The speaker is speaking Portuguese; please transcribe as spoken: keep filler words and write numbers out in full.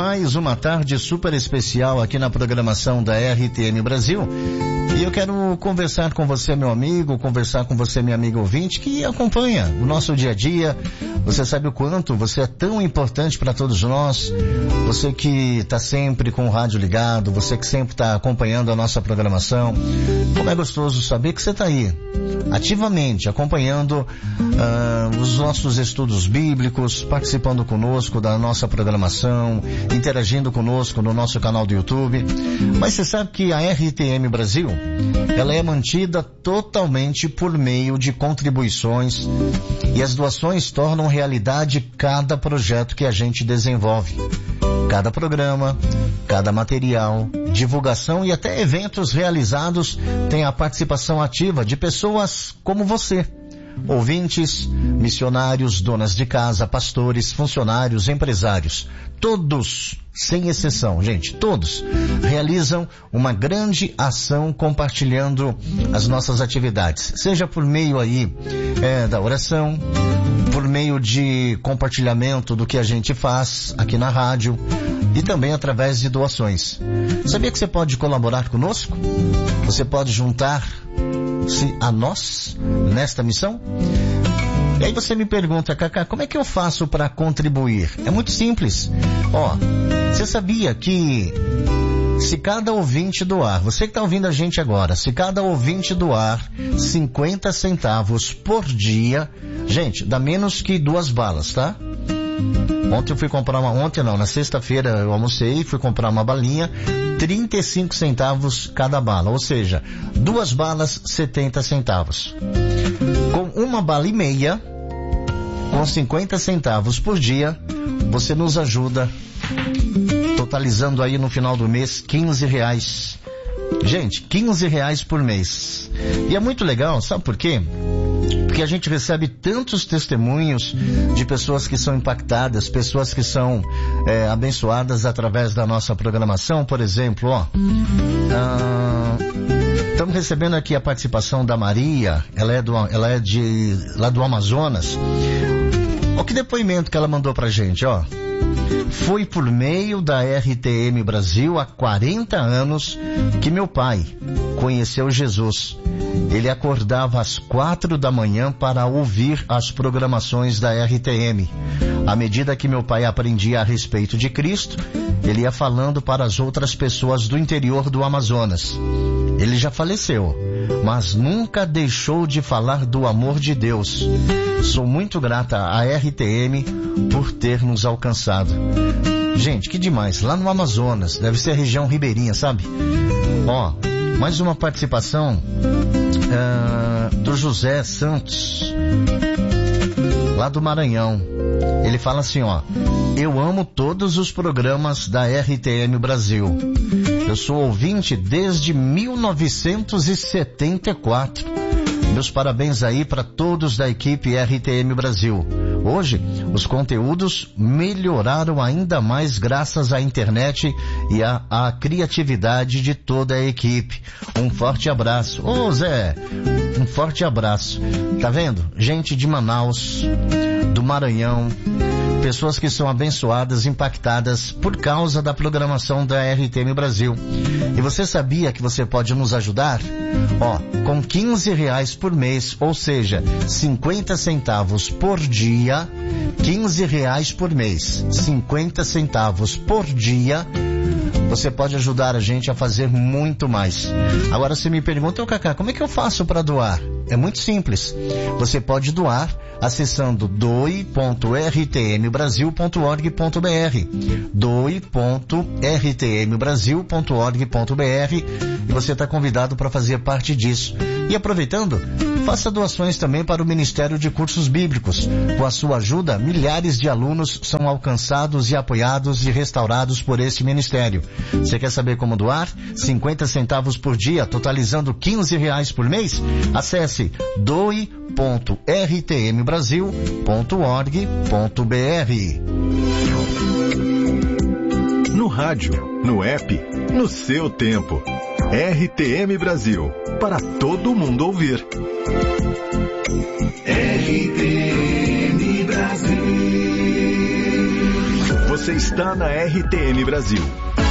mais uma tarde super especial aqui na programação da R T M Brasil. E eu quero conversar com você, meu amigo, conversar com você, minha amiga ouvinte, que acompanha o nosso dia a dia. Você sabe o quanto você é tão importante para todos nós. Você que está sempre com o rádio ligado, você que sempre está acompanhando a nossa programação. Como é gostoso saber que você está aí, ativamente acompanhando uh, os nossos estudos bíblicos, participando conosco da nossa programação, interagindo conosco no nosso canal do YouTube. Mas você sabe que a R T M Brasil, ela é mantida totalmente por meio de contribuições, e as doações tornam realidade cada projeto que a gente desenvolve. Cada programa, cada material, divulgação e até eventos realizados tem a participação ativa de pessoas como você. Ouvintes, missionários, donas de casa, pastores, funcionários, empresários. Todos, sem exceção, gente, todos realizam uma grande ação compartilhando as nossas atividades. Seja por meio aí é, da oração, por meio de compartilhamento do que a gente faz aqui na rádio e também através de doações. Sabia que você pode colaborar conosco? Você pode juntar-se a nós nesta missão? E aí você me pergunta, Cacá, como é que eu faço para contribuir? É muito simples. Ó, você sabia que se cada ouvinte doar, você que está ouvindo a gente agora, se cada ouvinte doar cinquenta centavos por dia, gente, dá menos que duas balas, tá? Ontem eu fui comprar uma, ontem não, na sexta-feira eu almocei, fui comprar uma balinha, trinta e cinco centavos cada bala, ou seja, duas balas, setenta centavos. Com uma bala e meia, com cinquenta centavos por dia, você nos ajuda, totalizando aí no final do mês quinze reais. Gente, quinze reais por mês. E é muito legal, sabe por quê? Porque a gente recebe tantos testemunhos de pessoas que são impactadas, pessoas que são é, abençoadas através da nossa programação. Por exemplo, ó, ah, estamos recebendo aqui a participação da Maria, ela é, do, ela é de, lá do Amazonas. Olha que depoimento que ela mandou pra gente, ó. Foi por meio da R T M Brasil há quarenta anos que meu pai conheceu Jesus. Ele acordava às quatro da manhã para ouvir as programações da R T M. À medida que meu pai aprendia a respeito de Cristo, ele ia falando para as outras pessoas do interior do Amazonas. Ele já faleceu, mas nunca deixou de falar do amor de Deus. Sou muito grata à R T M por ter nos alcançado. Gente, que demais, lá no Amazonas, deve ser a região ribeirinha, sabe? Ó, mais uma participação uh, do José Santos, lá do Maranhão. Ele fala assim, ó: eu amo todos os programas da R T M Brasil. Eu sou ouvinte desde mil novecentos e setenta e quatro. Meus parabéns aí para todos da equipe R T M Brasil. Hoje, os conteúdos melhoraram ainda mais graças à internet e à, à criatividade de toda a equipe. Um forte abraço. Ô Zé, um forte abraço. Tá vendo? Gente de Manaus, do Maranhão, pessoas que são abençoadas, impactadas por causa da programação da R T M Brasil. E você sabia que você pode nos ajudar? Ó, com quinze reais por mês, ou seja, cinquenta centavos por dia, quinze reais por mês, cinquenta centavos por dia, você pode ajudar a gente a fazer muito mais. Agora você me pergunta, ô Cacá, como é que eu faço para doar? É muito simples. Você pode doar acessando doe ponto r t m brasil ponto org ponto b r, doe ponto r t m brasil ponto org ponto b r, e você está convidado para fazer parte disso. E aproveitando, faça doações também para o Ministério de Cursos Bíblicos. Com a sua ajuda, milhares de alunos são alcançados e apoiados e restaurados por esse ministério. Você quer saber como doar? cinquenta centavos por dia, totalizando quinze reais por mês? Acesse doe ponto r t m brasil ponto org ponto b r. No rádio, no app, no seu tempo. R T M Brasil, para todo mundo ouvir. R T M Brasil. Você está na R T M Brasil.